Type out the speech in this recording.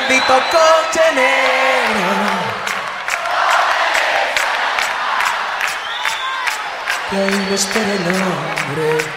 bendito coche negro que ahí me espera el hombre